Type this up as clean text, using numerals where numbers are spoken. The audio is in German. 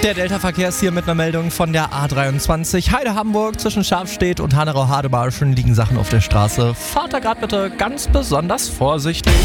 Der Delta-Verkehr ist hier mit einer Meldung von der A23. Heide-Hamburg zwischen Schafstedt und Hanau-Hademarschen liegen Sachen auf der Straße. Fahrt da gerade bitte ganz besonders vorsichtig.